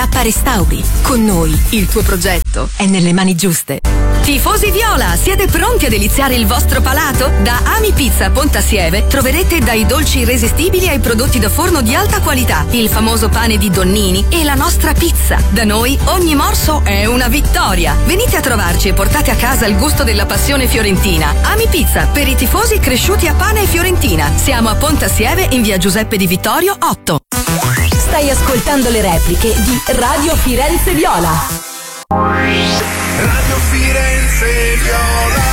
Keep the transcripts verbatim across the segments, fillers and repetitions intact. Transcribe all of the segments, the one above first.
K Restauri. Con noi il tuo progetto è nelle mani giuste. Tifosi viola, siete pronti a deliziare il vostro palato? Da Ami Pizza Pontasieve troverete dai dolci irresistibili ai prodotti da forno di alta qualità, il famoso pane di Donnini e la nostra pizza. Da noi ogni morso è una vittoria. Venite a trovarci e portate a casa il gusto della passione fiorentina. Ami Pizza, per i tifosi cresciuti a pane e fiorentina. Siamo a Pontasieve in via Giuseppe Di Vittorio otto. Stai ascoltando le repliche di Radio Firenze Viola. Radio Firenze Viola.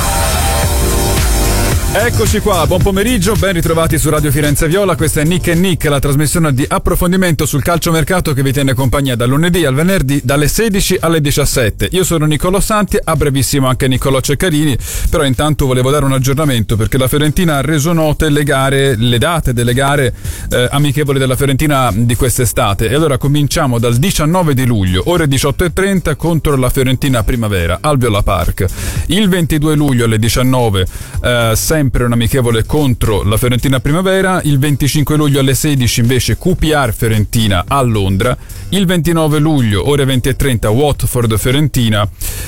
Eccoci qua, buon pomeriggio, ben ritrovati su Radio Firenze Viola. Questa è Nick e Nick, la trasmissione di approfondimento sul calciomercato che vi tiene compagnia dal lunedì al venerdì dalle sedici alle diciassette. Io sono Niccolò Santi, a brevissimo anche Niccolò Ceccarini, però intanto volevo dare un aggiornamento perché la Fiorentina ha reso note le gare, le date delle gare eh, amichevoli della Fiorentina di quest'estate. E allora cominciamo dal diciannove di luglio, ore diciotto e trenta contro la Fiorentina Primavera al Viola Park. Il ventidue luglio alle diciannove eh, sempre un amichevole contro la Fiorentina Primavera. Il venticinque luglio alle sedici invece Q P R Fiorentina a Londra. Il ventinove luglio ore venti e trenta Watford Fiorentina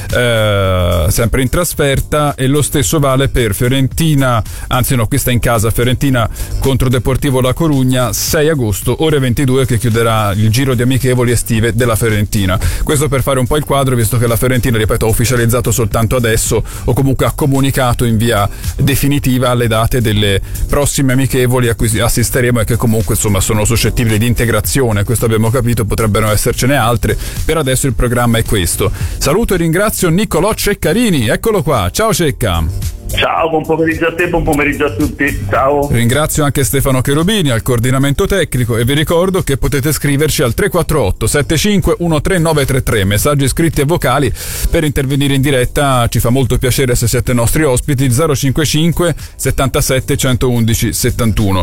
eh, sempre in trasferta, e lo stesso vale per Fiorentina, anzi no, questa è in casa, Fiorentina contro Deportivo La Corugna sei agosto ore ventidue, che chiuderà il giro di amichevoli estive della Fiorentina. Questo per fare un po' il quadro, visto che la Fiorentina, ripeto, ha ufficializzato soltanto adesso, o comunque ha comunicato in via definitiva alle date delle prossime amichevoli a cui assisteremo, e che comunque insomma sono suscettibili di integrazione. Questo abbiamo capito, potrebbero essercene altre. Per adesso il programma è questo. Saluto e ringrazio Niccolò Ceccarini, eccolo qua. Ciao Cecca. Ciao, buon pomeriggio a te, buon pomeriggio a tutti, ciao. Ringrazio anche Stefano Cherubini al coordinamento tecnico, e vi ricordo che potete scriverci al tre quattro otto sette cinque uno tre nove tre tre, messaggi scritti e vocali per intervenire in diretta. Ci fa molto piacere se siete nostri ospiti. Zero cinquantacinque settantasette centoudici settantuno.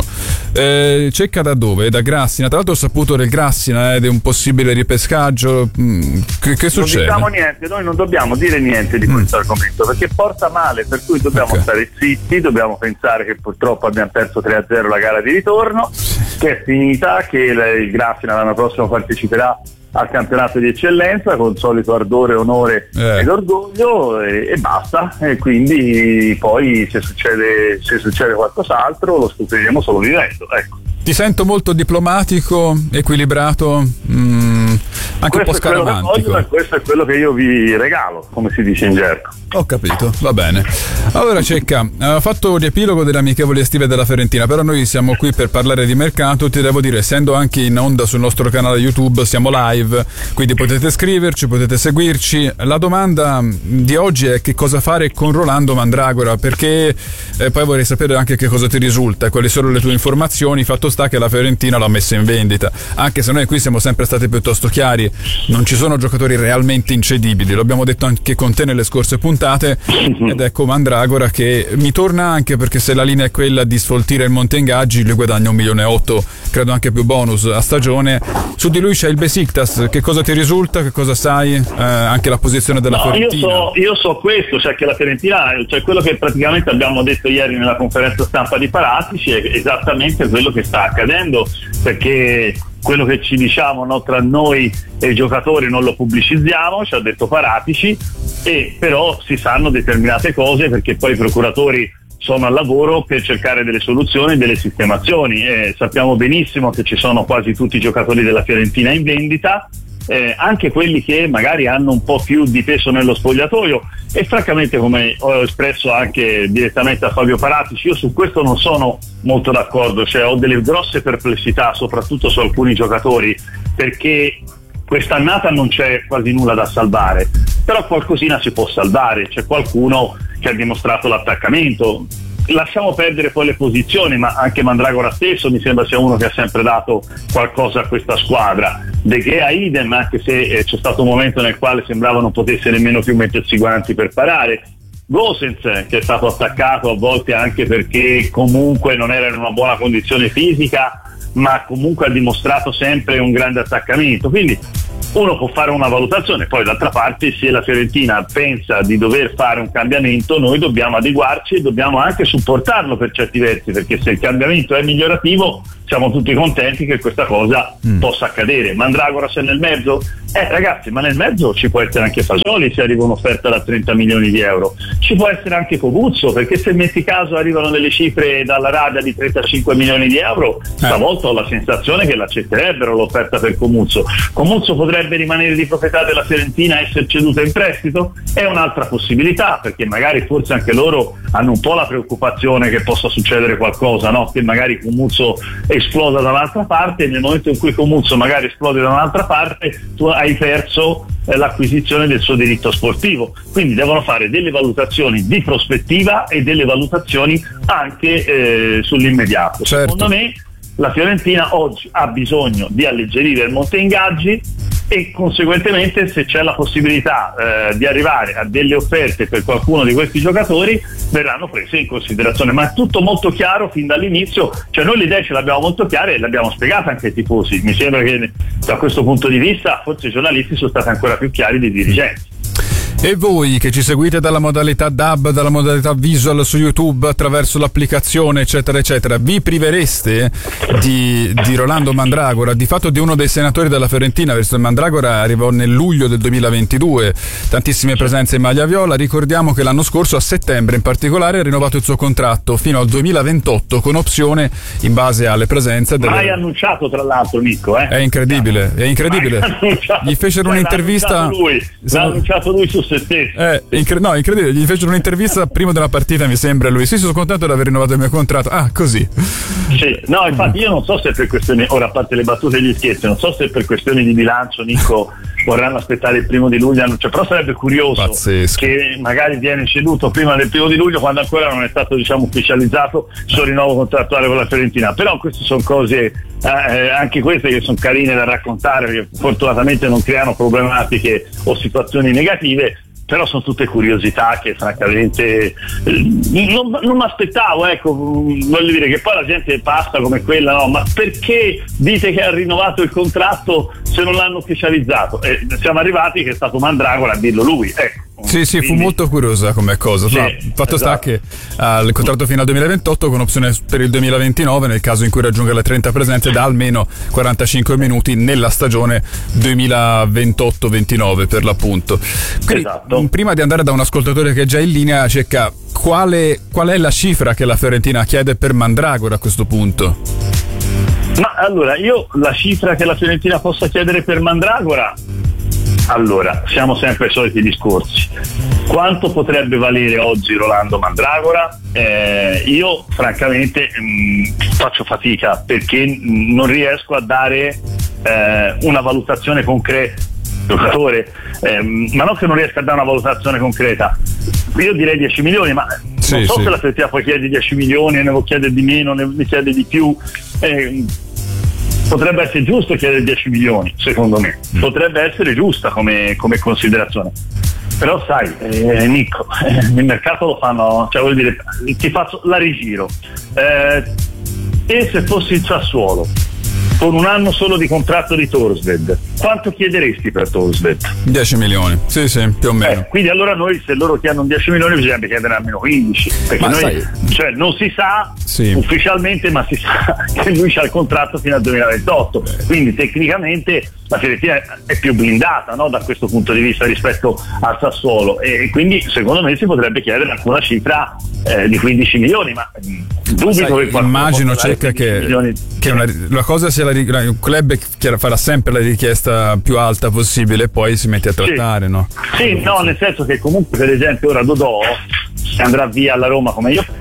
eh, Cecca da dove? Da Grassina. Tra l'altro ho saputo del Grassina, eh, di un possibile ripescaggio. mm, che, che succede? Non diciamo niente, noi non dobbiamo dire niente di questo mm. argomento, perché porta male, per cui dobbiamo okay. stare zitti, dobbiamo pensare che purtroppo abbiamo perso tre a zero la gara di ritorno, che è finita, che il Grassina l'anno prossimo parteciperà al campionato di eccellenza con solito ardore, onore eh. ed orgoglio, e, e basta. E quindi poi se succede, se succede qualcos'altro lo scopriremo solo vivendo, ecco. Ti sento molto diplomatico, equilibrato, mm, anche questo un po' scaramantico. E questo è quello che io vi regalo, come si dice in gergo. Ho capito, va bene. Allora Cecca, ho fatto riepilogo delle amichevoli estive della Fiorentina, però noi siamo qui per parlare di mercato. Ti devo dire, essendo anche in onda sul nostro canale YouTube, siamo live, quindi potete scriverci, potete seguirci. La domanda di oggi è che cosa fare con Rolando Mandragora, perché eh, poi vorrei sapere anche che cosa ti risulta, quali sono le tue informazioni. Fatto sta che la Fiorentina l'ha messa in vendita, anche se noi qui siamo sempre stati piuttosto chiari, non ci sono giocatori realmente incedibili, lo abbiamo detto anche con te nelle scorse puntate, ed ecco Mandragora che mi torna, anche perché se la linea è quella di sfoltire il monte ingaggi, lui guadagna un milione e otto, credo anche più bonus a stagione. Su di lui c'è il Besiktas, che cosa ti risulta, che cosa sai, eh, anche la posizione della no, Fiorentina? Io so, io so questo, cioè che la Fiorentina, cioè quello che praticamente abbiamo detto ieri nella conferenza stampa di Paratici, è esattamente quello che sta accadendo, perché quello che ci diciamo, no, tra noi e i giocatori non lo pubblicizziamo, ci ha detto Paratici, e però si sanno determinate cose perché poi i procuratori sono al lavoro per cercare delle soluzioni, delle sistemazioni, e sappiamo benissimo che ci sono quasi tutti i giocatori della Fiorentina in vendita, eh, anche quelli che magari hanno un po' più di peso nello spogliatoio, e francamente, come ho espresso anche direttamente a Fabio Paratici, io su questo non sono molto d'accordo, cioè ho delle grosse perplessità soprattutto su alcuni giocatori, perché quest'annata non c'è quasi nulla da salvare, però qualcosina si può salvare, c'è qualcuno che ha dimostrato l'attaccamento. Lasciamo perdere poi le posizioni, ma anche Mandragora stesso mi sembra sia uno che ha sempre dato qualcosa a questa squadra. De Gea idem, anche se eh, c'è stato un momento nel quale sembrava non potesse nemmeno più mettersi i guanti per parare. Gosens, che è stato attaccato a volte anche perché comunque non era in una buona condizione fisica, ma comunque ha dimostrato sempre un grande attaccamento. Quindi uno può fare una valutazione, poi d'altra parte se la Fiorentina pensa di dover fare un cambiamento noi dobbiamo adeguarci e dobbiamo anche supportarlo per certi versi, perché se il cambiamento è migliorativo siamo tutti contenti che questa cosa mm. possa accadere. Mandragora c'è nel mezzo? Eh ragazzi, ma nel mezzo ci può essere anche Fasoli se arriva un'offerta da trenta milioni di euro, ci può essere anche Coguzzo, perché se metti caso arrivano delle cifre dalla Radia di trentacinque milioni di euro, eh. stavolta ho la sensazione che l'accetterebbero l'offerta per Coguzzo. Coguzzo potrebbe rimanere di proprietà della Fiorentina e essere ceduto in prestito? È un'altra possibilità, perché magari forse anche loro hanno un po' la preoccupazione che possa succedere qualcosa, no? Che magari Coguzzo esploda da un'altra parte, e nel momento in cui Coguzzo magari esplode da un'altra parte tu hai perso eh, l'acquisizione del suo diritto sportivo, quindi devono fare delle valutazioni di prospettiva e delle valutazioni anche eh, sull'immediato. Certo. Secondo me la Fiorentina oggi ha bisogno di alleggerire il monte ingaggi e conseguentemente se c'è la possibilità eh, di arrivare a delle offerte per qualcuno di questi giocatori verranno prese in considerazione, ma è tutto molto chiaro fin dall'inizio, cioè noi l'idea ce l'abbiamo molto chiara e l'abbiamo spiegata anche ai tifosi. Mi sembra che da questo punto di vista forse i giornalisti sono stati ancora più chiari dei dirigenti. E voi che ci seguite dalla modalità D A B, dalla modalità visual su YouTube attraverso l'applicazione eccetera eccetera, vi privereste di, di Rolando Mandragora, di fatto di uno dei senatori della Fiorentina, verso il Mandragora arrivò nel luglio del duemilaventidue, tantissime presenze in maglia viola. Ricordiamo che l'anno scorso a settembre in particolare ha rinnovato il suo contratto fino al duemilaventotto con opzione in base alle presenze delle... Mai annunciato tra l'altro Nico, eh? È incredibile, è incredibile. Gli fecero cioè, un'intervista, l'ha annunciato lui, l'ha annunciato lui su se stesso. Eh, incre- no, incredibile, gli fecero un'intervista prima della partita, mi sembra, lui sì, sono contento di aver rinnovato il mio contratto. Ah, così. Sì, no, infatti io non so se per questioni, ora a parte le battute e gli scherzi, non so se per questioni di bilancio Nico vorranno aspettare il primo di luglio, cioè, però sarebbe curioso Pazzesco. che magari viene ceduto prima del primo di luglio quando ancora non è stato, diciamo, ufficializzato il suo rinnovo contrattuale con la Fiorentina. Però queste sono cose eh, anche queste che sono carine da raccontare, che fortunatamente non creano problematiche o situazioni negative, però sono tutte curiosità che francamente eh, non, non mi aspettavo, ecco, voglio dire che poi la gente passa come quella, no, ma perché dite che ha rinnovato il contratto se non l'hanno ufficializzato? Eh, siamo arrivati che è stato Mandragora a dirlo lui, ecco. Sì, sì, fu molto curiosa come cosa. Sì, no, il fatto esatto. sta che ha uh, il contratto fino al duemilaventotto con opzione per il duemilaventinove nel caso in cui raggiunga le trenta presenze da almeno quarantacinque minuti nella stagione duemilaventotto ventinove per l'appunto. Quindi, esatto. Prima di andare da un ascoltatore che è già in linea, Cecca, quale, qual è la cifra che la Fiorentina chiede per Mandragora a questo punto? Ma allora, io la cifra che la Fiorentina possa chiedere per Mandragora, allora, siamo sempre ai soliti discorsi. Quanto potrebbe valere oggi Rolando Mandragora? Eh, io francamente mh, faccio fatica perché mh, non riesco a dare eh, una valutazione concreta giocatore, eh, ma non che non riesca a dare una valutazione concreta. Io direi dieci milioni, ma sì, non so sì. se la Fiorentina poi chiede dieci milioni, ne può chiedere di meno, ne chiede di più. Eh, potrebbe essere giusto chiedere dieci milioni, secondo me, potrebbe essere giusta come, come considerazione, però sai eh, Nico, eh, il mercato lo fanno, cioè vuol dire, ti faccio la rigiro, eh, e se fossi il Sassuolo con un anno solo di contratto di Thorstvedt, quanto chiederesti per Thorstvedt? dieci milioni, sì sì, più o meno. Eh, quindi allora noi, se loro chiedono dieci milioni, bisognerebbe chiedere almeno quindici, perché ma noi, sai, cioè, non si sa sì. ufficialmente, ma si sa che lui ha il contratto fino al duemilaventotto, Beh. quindi tecnicamente la Fiorentina è più blindata, no, da questo punto di vista rispetto al Sassuolo, e quindi secondo me si potrebbe chiedere anche una cifra eh, di quindici milioni, ma dubito sai, che qualcuno immagino possa dare cerca che, milioni. che una, la cosa sia la, un club che farà sempre la richiesta più alta possibile e poi si mette a trattare, sì. no? Sì, no, nel senso che comunque per esempio ora Dodò andrà via alla Roma come io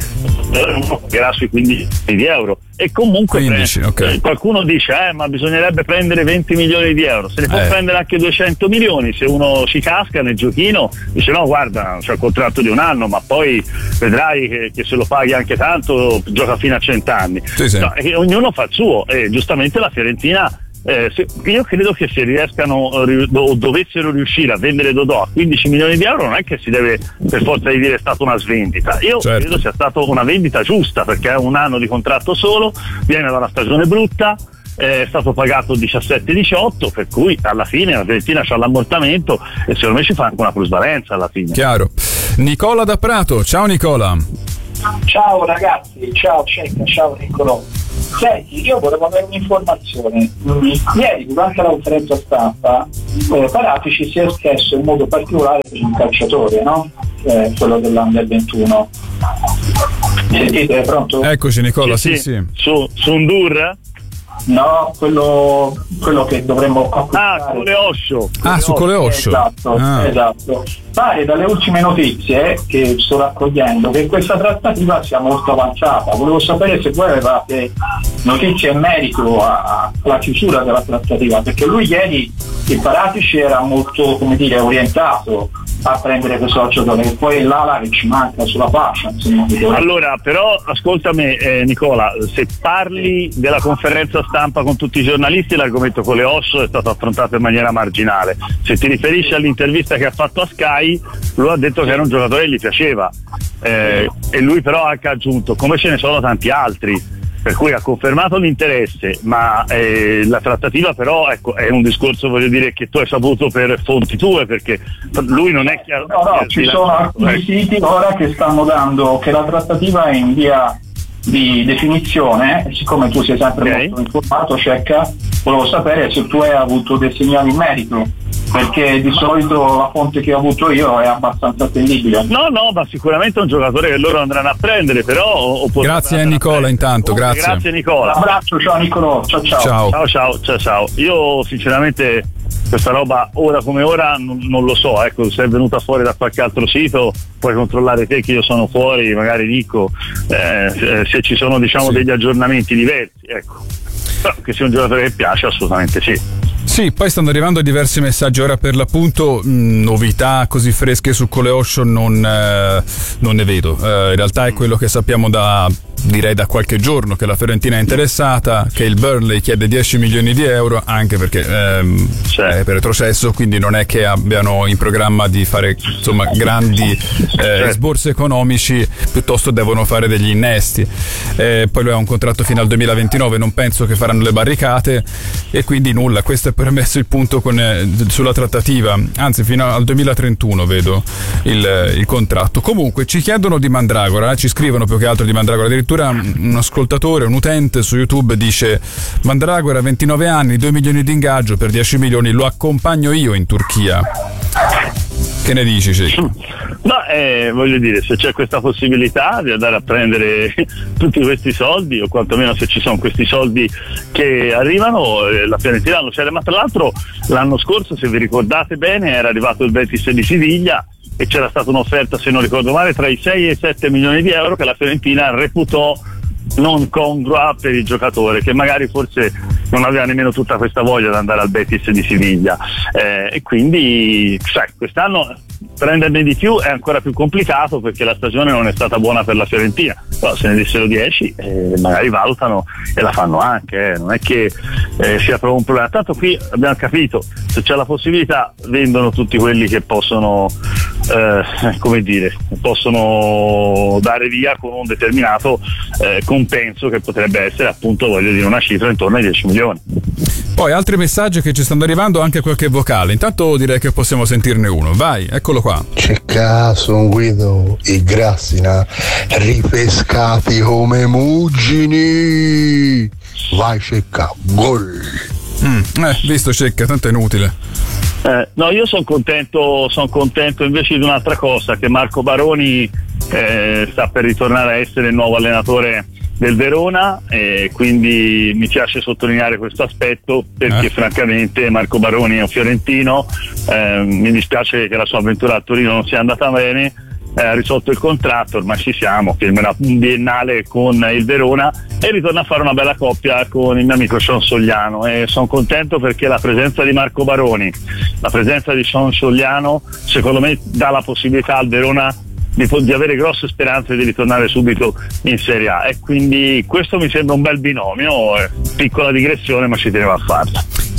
pagherà sui quindici di euro e comunque quindici, pre- okay. qualcuno dice eh ma bisognerebbe prendere venti milioni di euro, se ne può eh. prendere anche duecento milioni, se uno ci casca nel giochino dice no guarda c'è il contratto di un anno ma poi vedrai che, che se lo paghi anche tanto gioca fino a cent'anni, sì, sì. No, e ognuno fa il suo e giustamente la Fiorentina Eh, se, io credo che se riescano o dovessero riuscire a vendere Dodò a quindici milioni di euro non è che si deve per forza di dire è stata una svendita, io certo. credo sia stata una vendita giusta perché è un anno di contratto solo, viene da una stagione brutta, è stato pagato diciassette diciotto, per cui alla fine la Fiorentina c'ha l'ammortamento e secondo me ci fa anche una plusvalenza alla fine. Chiaro. Nicola da Prato, ciao Nicola. Ciao ragazzi, ciao Cecca, ciao Niccolò. Senti, io volevo avere un'informazione. Ieri durante la conferenza stampa eh, Paratici si è espresso in modo particolare per un calciatore, no? Eh, quello dell'Under ventuno. Sentite, è pronto? Eccoci Nicola, sì sì, sì. Su, su un Dur? No, quello, quello che dovremmo acquistare. Ah, Coleoscio. Ah, su Coleoscio. Esatto, ah. esatto. Pare dalle ultime notizie che sto raccogliendo che questa trattativa sia molto avanzata. Volevo sapere se voi avevate notizie in merito alla chiusura della trattativa, perché lui ieri, il Paratici, era molto, come dire, orientato a prendere questo calciatore, e poi l'ala che ci manca sulla fascia, insomma. Allora, però ascoltami eh, Nicola, se parli della conferenza stampa con tutti i giornalisti, l'argomento Coleoscio è stato affrontato in maniera marginale. Se ti riferisci all'intervista che ha fatto a Sky, lui ha detto che era un giocatore che gli piaceva, eh, e lui però ha anche aggiunto, come ce ne sono tanti altri, per cui ha confermato l'interesse, ma eh, la trattativa però, ecco, è un discorso, voglio dire, che tu hai saputo per fonti tue, perché lui non è chiaro. No, no, ci sono alcuni siti ora che stanno dando che la trattativa è in via di definizione, e siccome tu sei sempre okay. molto informato, Cecca, volevo sapere se tu hai avuto dei segnali in merito, perché di solito la fonte che ho avuto io è abbastanza attendibile. No, no, ma sicuramente è un giocatore che loro andranno a prendere, però... Grazie a Nicola intanto, Comunque, grazie. Grazie Nicola. Un abbraccio, ciao Nicolò, ciao ciao. Ciao. Ciao ciao, ciao ciao. Io sinceramente questa roba ora come ora non, non lo so, ecco, se è venuta fuori da qualche altro sito puoi controllare te che io sono fuori, magari dico eh, se ci sono, diciamo, sì. degli aggiornamenti diversi, ecco. Però che sia un giocatore che piace, assolutamente sì. Sì, poi stanno arrivando diversi messaggi. Ora per l'appunto mh, novità così fresche su Coleoscio non, eh, non ne vedo. Eh, in realtà è quello che sappiamo da, direi da qualche giorno, che la Fiorentina è interessata, che il Burnley chiede dieci milioni di euro, anche perché ehm, è per retrocesso, quindi non è che abbiano in programma di fare, insomma, grandi eh, sborsi economici, piuttosto devono fare degli innesti. Eh, poi lui ha un contratto fino al duemilaventinove, non penso che faranno le barricate, e quindi nulla. Questo è permesso il punto con, eh, sulla trattativa, anzi fino al duemilatrentuno vedo il, il contratto. Comunque ci chiedono di Mandragora, eh, ci scrivono più che altro di Mandragora, addirittura un ascoltatore, un utente su YouTube dice: Mandragora, ventinove anni, due milioni di ingaggio, per dieci milioni lo accompagno io in Turchia. Che ne dici, Cecco? No, eh, voglio dire, se c'è questa possibilità di andare a prendere tutti questi soldi, o quantomeno se ci sono questi soldi che arrivano, eh, la Fiorentina non c'era. Ma tra l'altro l'anno scorso, se vi ricordate bene, era arrivato il Betis di Siviglia e c'era stata un'offerta, se non ricordo male, tra i sei e i sette milioni di euro che la Fiorentina reputò non congrua per il giocatore, che magari forse non aveva nemmeno tutta questa voglia di andare al Betis di Siviglia, eh, e quindi sai, quest'anno prenderne di più è ancora più complicato perché la stagione non è stata buona per la Fiorentina, però se ne dessero dieci eh, magari valutano e la fanno anche, eh. non è che eh, sia proprio un problema. Tanto qui abbiamo capito, se c'è la possibilità vendono tutti quelli che possono eh, come dire, possono dare via con un determinato eh, compenso, che potrebbe essere, appunto, voglio dire, una cifra intorno ai dieci milioni. Poi altri messaggi che ci stanno arrivando, anche qualche vocale. Intanto direi che possiamo sentirne uno. Vai, eccolo qua. C'è caso, Guido, i Grassina ripescati come muggini. Vai, Cecca, gol. Mm, eh, visto, Cecca, tanto è inutile. Eh, no, io sono contento, sono contento invece di un'altra cosa, che Marco Baroni eh, sta per ritornare a essere il nuovo allenatore del Verona, e quindi mi piace sottolineare questo aspetto, perché eh. francamente Marco Baroni è un fiorentino, eh, mi dispiace che la sua avventura a Torino non sia andata bene, eh, ha risolto il contratto, ormai ci siamo, firmerà un biennale con il Verona e ritorna a fare una bella coppia con il mio amico Sean Sogliano, e sono contento perché la presenza di Marco Baroni, la presenza di Sean Sogliano, secondo me dà la possibilità al Verona Di, di avere grosse speranze di ritornare subito in Serie A, e quindi questo mi sembra un bel binomio, eh, piccola digressione ma ci tenevo a farla.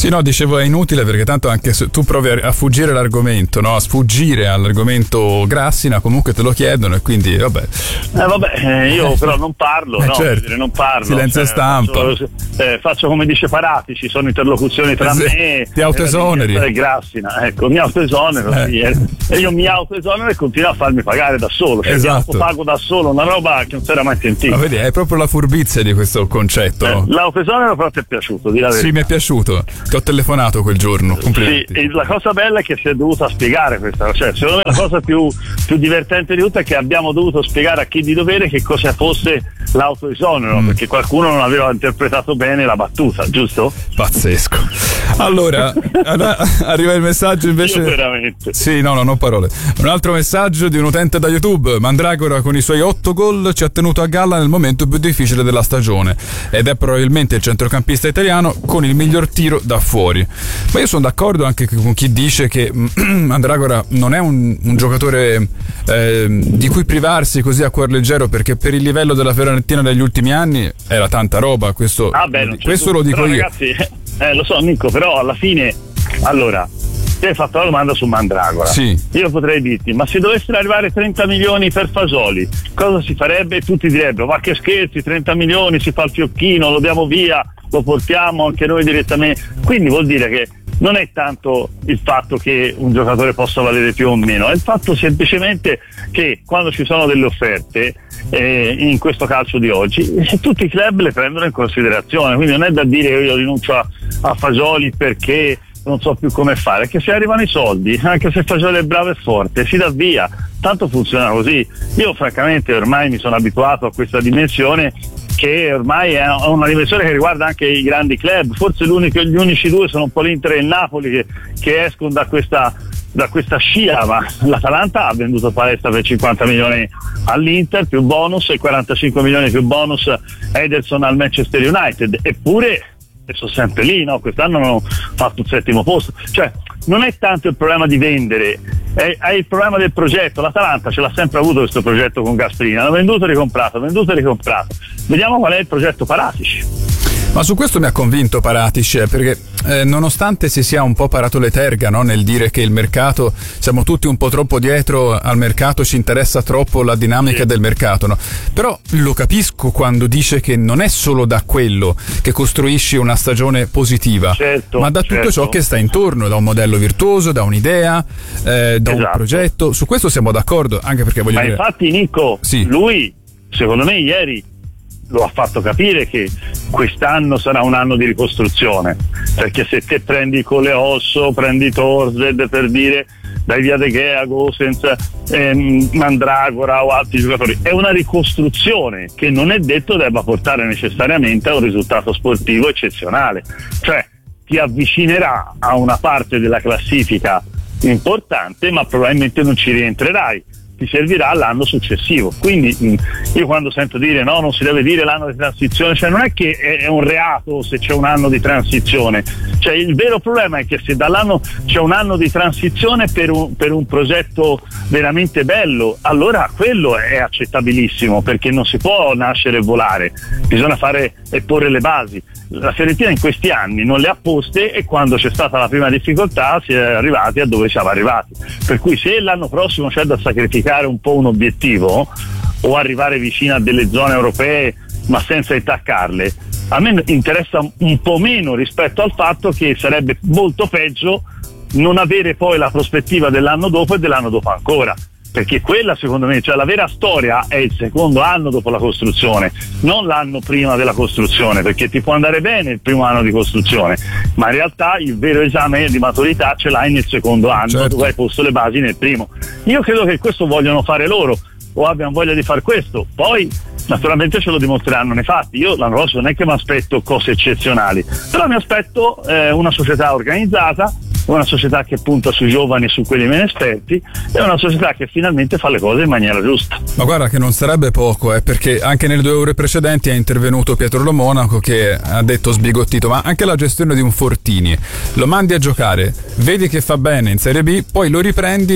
Sì, no, dicevo è inutile perché tanto anche se tu provi a fuggire l'argomento, no? A sfuggire all'argomento Grassina, comunque te lo chiedono e quindi vabbè. Eh vabbè, eh, io però non parlo, eh, no, certo. dire, non parlo. Silenzio cioè, stampa. Faccio, eh, faccio come dice Parati, ci sono interlocuzioni tra sì, me ti autoesoneri. e Grassina. Ecco, mi autoesonero eh. sì, eh. e io mi autoesonero e continuo a farmi pagare da solo. Cioè, esatto. pago da solo, una roba che non si era mai sentita. Ma vedi, è proprio la furbizia di questo concetto. Eh, no? L'autoesonero però ti è piaciuto, di la verità. Sì, mi è piaciuto. Ti ho telefonato quel giorno. Complimenti. Sì, e la cosa bella è che si è dovuta spiegare questa, cioè secondo me la cosa più, più divertente di tutto è che abbiamo dovuto spiegare a chi di dovere che cosa fosse l'autoesonero, mm. perché qualcuno non aveva interpretato bene la battuta, giusto? Pazzesco. Allora, arriva il messaggio invece. Io veramente. Sì, no, no, non parole. Un altro messaggio di un utente da YouTube. Mandragora con i suoi otto gol ci ha tenuto a galla nel momento più difficile della stagione ed è probabilmente il centrocampista italiano con il miglior tiro da fuori. Ma io sono d'accordo anche con chi dice che Mandragora non è un, un giocatore eh, di cui privarsi così a cuor leggero, perché per il livello della Fiorentina degli ultimi anni era tanta roba. Questo, ah, beh, questo lo dico però, io. Ragazzi, eh, lo so Nico, però alla fine, allora, ti hai fatto la domanda su Mandragora. Sì. Io potrei dirti, ma se dovessero arrivare trenta milioni per Fasoli, cosa si farebbe? Tutti direbbero, ma che scherzi, trenta milioni, si fa il fiocchino, lo diamo via, lo portiamo anche noi direttamente. Quindi vuol dire che non è tanto il fatto che un giocatore possa valere più o meno, è il fatto semplicemente che quando ci sono delle offerte, eh, in questo calcio di oggi, eh, tutti i club le prendono in considerazione, quindi non è da dire io rinuncio a, a Fasoli perché non so più come fare, che se arrivano i soldi, anche se Fasoli è bravo e forte, si dà via, tanto funziona così. Io francamente ormai mi sono abituato a questa dimensione, che ormai è una dimensione che riguarda anche i grandi club. Forse l'unico, gli unici due sono un po' l'Inter e il Napoli che, che escono da questa da questa scia, ma l'Atalanta ha venduto palestra per cinquanta milioni all'Inter più bonus e quarantacinque milioni più bonus Ederson al Manchester United, eppure sono sempre lì, no? Quest'anno hanno fatto il settimo posto. Cioè non è tanto il problema di vendere, è, è il problema del progetto. L'Atalanta ce l'ha sempre avuto questo progetto con Gasperini, hanno venduto e ricomprato, venduto e ricomprato. Vediamo qual è il progetto Paratici. Ma su questo mi ha convinto Paratici, eh, perché eh, nonostante si sia un po' parato le terga, no, nel dire che il mercato, siamo tutti un po' troppo dietro al mercato, ci interessa troppo la dinamica sì. del mercato, no? Però lo capisco quando dice che non è solo da quello che costruisci una stagione positiva, certo, ma da tutto certo. ciò che sta intorno, da un modello virtuoso, da un'idea, eh, da esatto. un progetto. Su questo siamo d'accordo, anche perché voglio ma dire... infatti Nico, sì. lui secondo me ieri lo ha fatto capire che quest'anno sarà un anno di ricostruzione, perché se te prendi Coleosso, prendi Torsed, per dire, dai via De Gea, Gosens, ehm, Mandragora o altri giocatori, è una ricostruzione che non è detto debba portare necessariamente a un risultato sportivo eccezionale, cioè ti avvicinerà a una parte della classifica importante, ma probabilmente non ci rientrerai, ti servirà l'anno successivo. Quindi mh, io quando sento dire no, non si deve dire l'anno di transizione, cioè non è che è un reato se c'è un anno di transizione, cioè il vero problema è che se dall'anno c'è un anno di transizione per un, per un progetto veramente bello, allora quello è accettabilissimo, perché non si può nascere e volare, bisogna fare e porre le basi. La Fiorentina in questi anni non le ha poste e quando c'è stata la prima difficoltà si è arrivati a dove siamo arrivati, per cui se l'anno prossimo c'è da sacrificare un po' un obiettivo o arrivare vicino a delle zone europee ma senza intaccarle, a me interessa un po' meno rispetto al fatto che sarebbe molto peggio non avere poi la prospettiva dell'anno dopo e dell'anno dopo ancora, perché quella secondo me, cioè la vera storia è il secondo anno dopo la costruzione, non l'anno prima della costruzione, perché ti può andare bene il primo anno di costruzione, ma in realtà il vero esame di maturità ce l'hai nel secondo anno, certo. tu hai posto le basi nel primo. Io credo che questo vogliono fare loro o abbiano voglia di far questo, poi naturalmente ce lo dimostreranno nei fatti. Io l'anno prossimo non è che mi aspetto cose eccezionali, però mi aspetto eh, una società organizzata, una società che punta sui giovani e su quelli meno esperti, e una società che finalmente fa le cose in maniera giusta. Ma guarda che non sarebbe poco, eh, perché anche nelle due ore precedenti è intervenuto Pietro Lo Monaco che ha detto sbigottito, ma anche la gestione di un Fortini, lo mandi a giocare, vedi che fa bene in Serie B, poi lo riprendi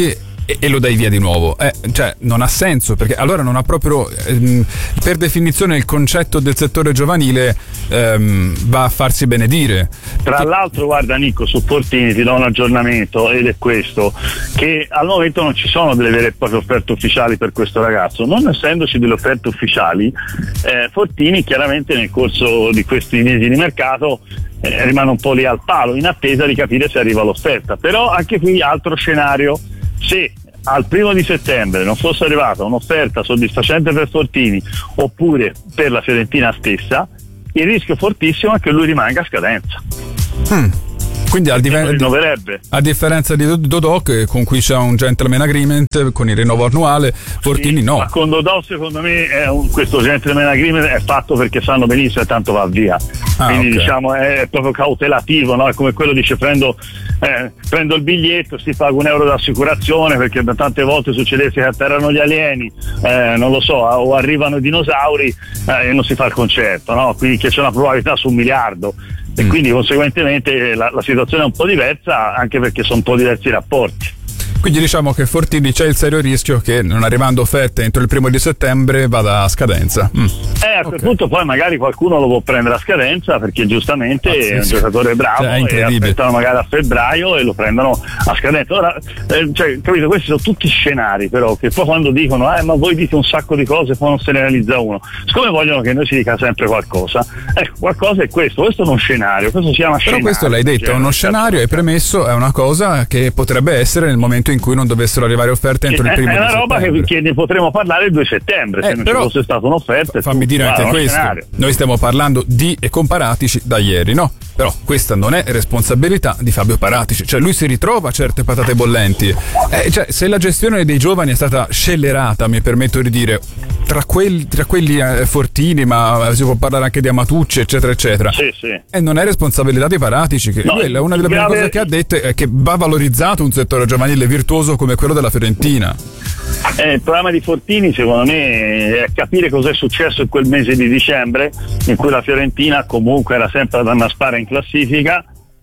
e, e lo dai via di nuovo. Eh, cioè non ha senso, perché allora non ha proprio ehm, per definizione il concetto del settore giovanile ehm, va a farsi benedire. Tra l'altro, guarda Nico, su Fortini ti do un aggiornamento, ed è questo, che al momento non ci sono delle vere e proprie offerte ufficiali per questo ragazzo. Non essendoci delle offerte ufficiali, eh, Fortini chiaramente nel corso di questi mesi di mercato eh, rimane un po' lì al palo in attesa di capire se arriva l'offerta. Però anche qui altro scenario: se al primo di settembre non fosse arrivata un'offerta soddisfacente per Fortini oppure per la Fiorentina stessa, il rischio fortissimo è che lui rimanga a scadenza. Hmm. Quindi a, diven- rinnoverebbe. A differenza di Dodò, che con cui c'è un gentleman agreement con il rinnovo annuale, Fortini sì, no. Ma con Dodò secondo me è un, questo gentleman agreement è fatto perché sanno benissimo e tanto va via. Ah, quindi okay. diciamo è proprio cautelativo, no? È come quello dice prendo, eh, prendo il biglietto, si paga un euro d'assicurazione, perché tante volte succedesse che atterrano gli alieni, eh, non lo so, o arrivano i dinosauri eh, e non si fa il concerto, no? Quindi che c'è una probabilità su un miliardo. E mm. quindi conseguentemente la, la situazione è un po' diversa, anche perché sono un po' diversi i rapporti. Quindi diciamo che Fortini c'è il serio rischio che, non arrivando offerte entro il primo di settembre, vada a scadenza. Mm. Eh, a quel okay. punto poi magari qualcuno lo può prendere a scadenza, perché giustamente Pazzesco. È un giocatore bravo, cioè, e aspettano magari a febbraio e lo prendono a scadenza. Ora, eh, cioè, capito, questi sono tutti scenari, però, che poi quando dicono eh ma voi dite un sacco di cose, poi non se ne realizza uno. Siccome vogliono che noi si dica sempre qualcosa, ecco, qualcosa è questo, questo è uno scenario, questo si chiama però scenario. Però questo l'hai detto, è uno scenario, è premesso, è una cosa che potrebbe essere nel momento in cui non dovessero arrivare offerte entro il primo di settembre. È una roba che, che ne potremo parlare il due settembre, se eh, non ci fosse stata un'offerta. Fammi dire anche questo, scenario. Noi stiamo parlando di e con Paratici da ieri, no? Però questa non è responsabilità di Fabio Paratici, cioè lui si ritrova certe patate bollenti. Eh, cioè, se la gestione dei giovani è stata scellerata, mi permetto di dire, tra quelli, tra quelli eh, Fortini, ma si può parlare anche di Amatucci, eccetera, eccetera. Sì, sì. E eh, non è responsabilità di Paratici, che no, quella è una delle prime grave... cose che ha detto, è che va valorizzato un settore giovanile virtuoso come quello della Fiorentina. Eh, il problema di Fortini secondo me è capire cos'è successo in quel mese di dicembre, in cui la Fiorentina comunque era sempre ad annaspare in classifica,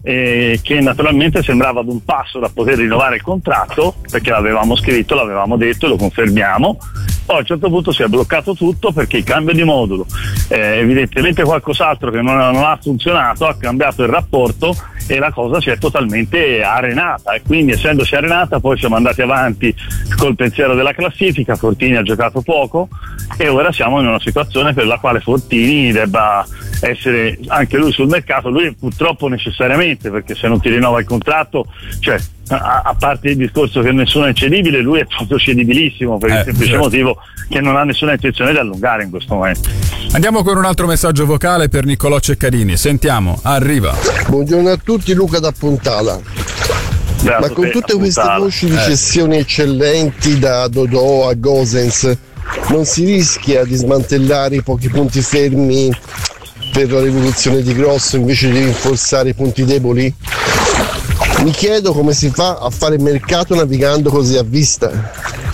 e che naturalmente sembrava ad un passo da poter rinnovare il contratto, perché l'avevamo scritto, l'avevamo detto e lo confermiamo. Poi a un certo punto si è bloccato tutto perché il cambio di modulo, eh, evidentemente qualcos'altro che non, non ha funzionato, ha cambiato il rapporto e la cosa si è totalmente arenata, e quindi essendosi arenata poi siamo andati avanti col pensiero della classifica. Fortini ha giocato poco e ora siamo in una situazione per la quale Fortini debba essere anche lui sul mercato, lui purtroppo necessariamente, perché se non ti rinnova il contratto, cioè a, a parte il discorso che nessuno è cedibile, lui è proprio cedibilissimo per eh, il semplice certo. motivo che non ha nessuna intenzione di allungare in questo momento. Andiamo con un altro messaggio vocale per Niccolò Ceccarini, sentiamo, arriva. Buongiorno a tutti, Luca da Pontala. Grazie. Ma con tutte queste voci di cessioni eh. eccellenti da Dodò a Gosens, non si rischia di smantellare i pochi punti fermi per la rivoluzione di Grosso invece di rinforzare i punti deboli? Mi chiedo come si fa a fare mercato navigando così a vista.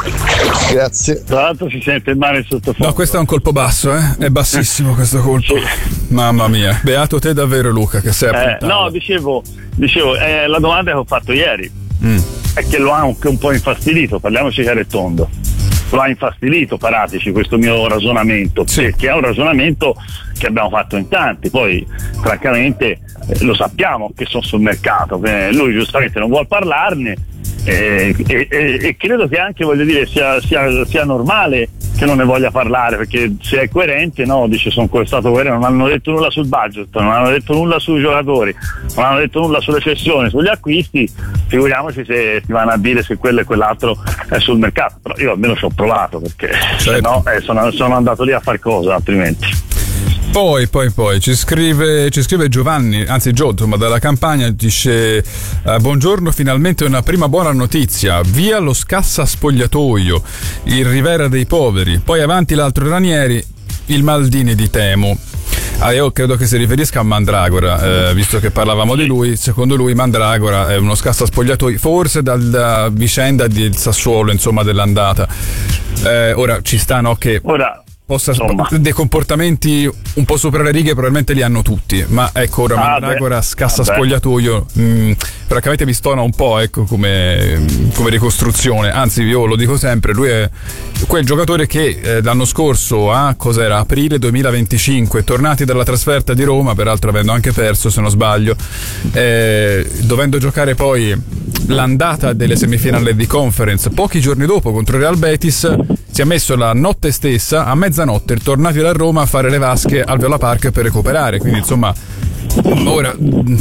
Grazie. Tra l'altro si sente il mare in sottofondo. No, questo è un colpo basso, eh? È bassissimo questo colpo. Sì. Mamma mia, beato te davvero, Luca, che sei eh, No, dicevo, dicevo eh, la domanda che ho fatto ieri mm. è che lo ha anche un po' infastidito, parliamoci chiaro e tondo. Lo ha infastidito Paratici questo mio ragionamento, sì. Perché è un ragionamento che abbiamo fatto in tanti, poi francamente eh, lo sappiamo che sono sul mercato, eh, lui giustamente non vuol parlarne, eh, e, e, e credo che anche, voglio dire, sia, sia, sia normale che non ne voglia parlare, perché se è coerente, no, dice sono stato coerente, non hanno detto nulla sul budget, non hanno detto nulla sui giocatori, non hanno detto nulla sulle cessioni, sugli acquisti, figuriamoci se ti vanno a dire se quello e quell'altro è sul mercato. Però io almeno ci ho provato, perché certo. se no eh, sono, sono andato lì a far cosa altrimenti. Poi, poi, poi ci scrive, ci scrive Giovanni, anzi Gio, insomma, dalla Campania, dice eh, buongiorno, finalmente una prima buona notizia, via lo scassa spogliatoio, il Rivera dei poveri, poi avanti l'altro Ranieri, il Maldini di Temo. Ah, io credo che si riferisca a Mandragora, eh, visto che parlavamo di lui. Secondo lui Mandragora è uno scassa spogliatoi, forse dalla vicenda del Sassuolo, insomma, dell'andata. Eh, ora ci sta, no, che ora possa, dei comportamenti un po' sopra le righe probabilmente li hanno tutti, ma ecco ora ah, Mandragora scassa ah, spogliatoio mh, francamente mi stona un po', ecco, come, come ricostruzione, anzi io lo dico sempre, lui è quel giocatore che eh, l'anno scorso a cos'era aprile duemilaventicinque, tornati dalla trasferta di Roma, peraltro avendo anche perso se non sbaglio, eh, dovendo giocare poi l'andata delle semifinali di Conference pochi giorni dopo contro il Real Betis, si è messo la notte stessa a mezzanotte tornati da Roma a fare le vasche al Viola Park per recuperare, quindi insomma ora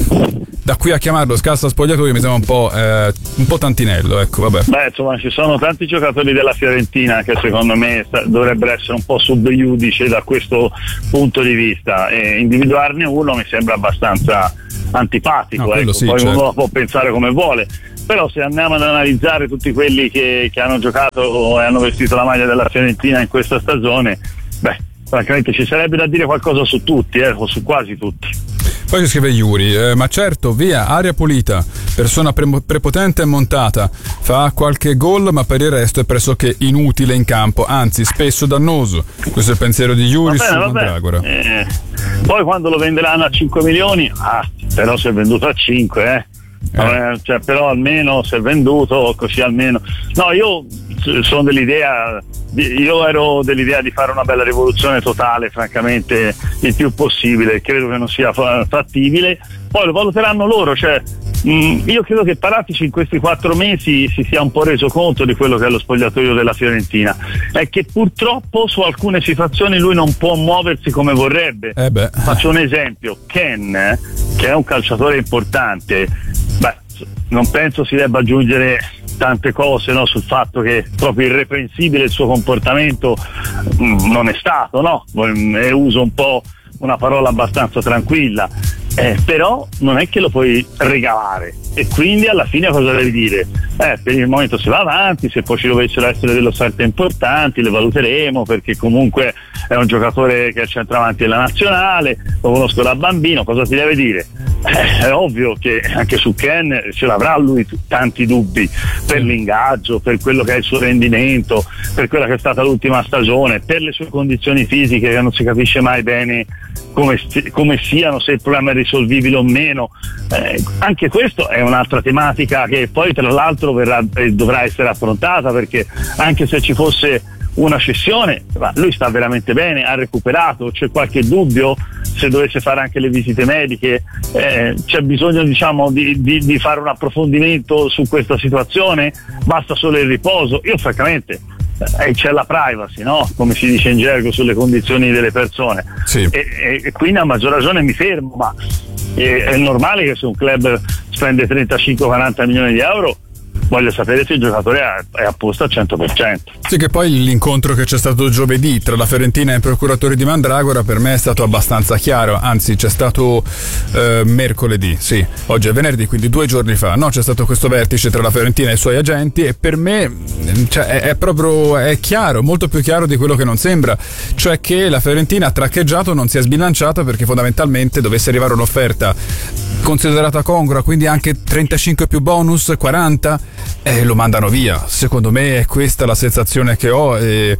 da qui a chiamarlo scassa spogliatoio mi sembra un po', eh, un po' tantinello, ecco, vabbè. Beh, insomma, ci sono tanti giocatori della Fiorentina che secondo me dovrebbero essere un po' sub iudice da questo punto di vista, e individuarne uno mi sembra abbastanza antipatico, no, ecco. Sì, poi certo. Uno può pensare come vuole, però se andiamo ad analizzare tutti quelli che, che hanno giocato e hanno vestito la maglia della Fiorentina in questa stagione, beh, francamente ci sarebbe da dire qualcosa su tutti, eh, o su quasi tutti. Poi ci scrive Yuri, eh, ma certo, via, aria pulita, persona pre- prepotente e montata, fa qualche gol ma per il resto è pressoché inutile in campo, anzi spesso dannoso. Questo è il pensiero di Yuri su Mandragora. Eh, poi quando lo venderanno a cinque milioni, ah, però si è venduto a cinque, eh. Eh. Cioè, però almeno si è venduto così almeno. No, io sono dell'idea io ero dell'idea di fare una bella rivoluzione totale, francamente il più possibile, credo che non sia fattibile, poi lo valuteranno loro, cioè mh, io credo che Paratici in questi quattro mesi si sia un po' reso conto di quello che è lo spogliatoio della Fiorentina, è che purtroppo su alcune situazioni lui non può muoversi come vorrebbe. Eh beh. Faccio un esempio, Ken, che è un calciatore importante, beh, non penso si debba aggiungere tante cose, no, sul fatto che proprio irreprensibile il suo comportamento mh, non è stato, no? E uso un po' una parola abbastanza tranquilla, eh, però non è che lo puoi regalare, e quindi alla fine cosa devi dire? Eh, per il momento si va avanti, se poi ci dovessero essere delle offerte importanti le valuteremo, perché comunque è un giocatore che è centravanti della nazionale, lo conosco da bambino, cosa ti deve dire? Eh, è ovvio che anche su Ken ce l'avrà lui t- tanti dubbi per l'ingaggio, per quello che è il suo rendimento, per quella che è stata l'ultima stagione, per le sue condizioni fisiche che non si capisce mai bene come, come siano, se il problema è risolvibile o meno, eh, anche questo è un'altra tematica che poi tra l'altro verrà, eh, dovrà essere affrontata, perché anche se ci fosse una cessione, ma lui sta veramente bene, ha recuperato, c'è qualche dubbio se dovesse fare anche le visite mediche, eh, c'è bisogno diciamo di, di, di fare un approfondimento su questa situazione, basta solo il riposo, io francamente eh, c'è la privacy, no? Come si dice in gergo, sulle condizioni delle persone, sì. e, e, e quindi a maggior ragione mi fermo, ma è, è normale che se un club spende trentacinque quaranta milioni di euro voglio sapere se il giocatore è a posto al cento per cento. Sì, che poi l'incontro che c'è stato giovedì tra la Fiorentina e i procuratori di Mandragora per me è stato abbastanza chiaro, anzi c'è stato eh, mercoledì, sì, oggi è venerdì, quindi due giorni fa, no, c'è stato questo vertice tra la Fiorentina e i suoi agenti, e per me cioè, è, è proprio è chiaro, molto più chiaro di quello che non sembra, cioè che la Fiorentina ha traccheggiato, non si è sbilanciata, perché fondamentalmente dovesse arrivare un'offerta considerata congrua, quindi anche trentacinque più bonus, quaranta, e lo mandano via. Secondo me è questa la sensazione che ho, e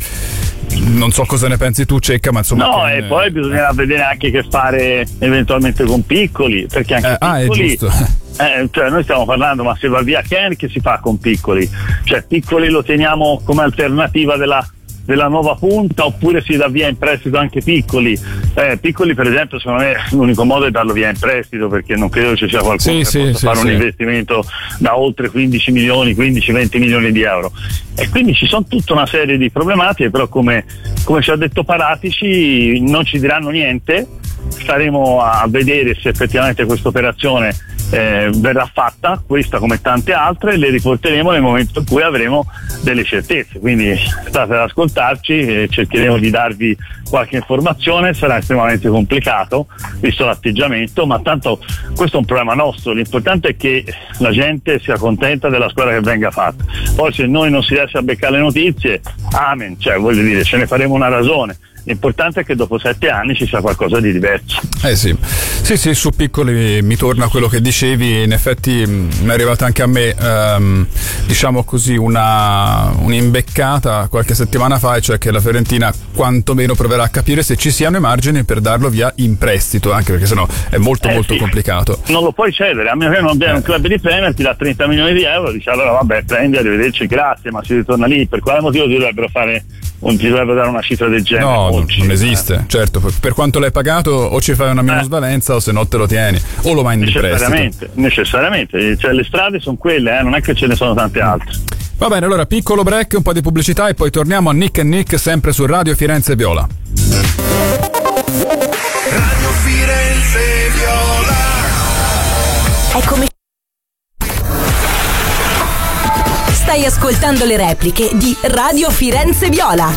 non so cosa ne pensi tu, Cecca, ma insomma. No, che... e poi bisognerà vedere anche che fare eventualmente con Piccoli, perché anche eh, Piccoli, ah, è giusto. Eh, cioè noi stiamo parlando, ma se va via Ken che si fa con Piccoli? Cioè Piccoli lo teniamo come alternativa della della nuova punta, oppure si dà via in prestito anche Piccoli? Eh, Piccoli per esempio secondo me l'unico modo è darlo via in prestito, perché non credo ci sia qualcuno sì, che sì, possa sì, fare sì. un investimento da oltre quindici milioni, quindici venti milioni di euro, e quindi ci sono tutta una serie di problematiche, però come, come ci ha detto Paratici non ci diranno niente, staremo a vedere se effettivamente questa operazione eh, verrà fatta, questa come tante altre, le riporteremo nel momento in cui avremo delle certezze, quindi state ad ascoltarci e cercheremo di darvi qualche informazione. Sarà estremamente complicato visto l'atteggiamento, ma tanto questo è un problema nostro, l'importante è che la gente sia contenta della squadra che venga fatta, poi se noi non si riesce a beccare le notizie, amen, cioè voglio dire, ce ne faremo una ragione, l'importante è che dopo sette anni ci sia qualcosa di diverso. Eh sì, sì sì, su Piccoli mi torna quello che dicevi, in effetti mi è arrivata anche a me, ehm, diciamo così, una un'imbeccata qualche settimana fa, e cioè che la Fiorentina quantomeno proverà a capire se ci siano i margini per darlo via in prestito, anche perché sennò è molto eh molto sì. complicato. Non lo puoi cedere, a meno che non abbia Eh. un club di Premier, ti dà trenta milioni di euro, dice allora vabbè, prendi, arrivederci, grazie, ma si ritorna lì. Per quale motivo ti dovrebbero fare un, ti dovrebbero dare una cifra del genere? No, non, Oggi, non esiste, certo, per, per quanto l'hai pagato o ci fai una minusvalenza o se no te lo tieni o lo mandi in prestito. necessariamente, necessariamente, cioè le strade sono quelle, eh, non è che ce ne sono tante altre. Va bene, allora piccolo break, un po' di pubblicità e poi torniamo a Nick e Nick sempre su Radio Firenze Viola. Radio Firenze Viola. Eccomi. Stai ascoltando le repliche di Radio Firenze Viola.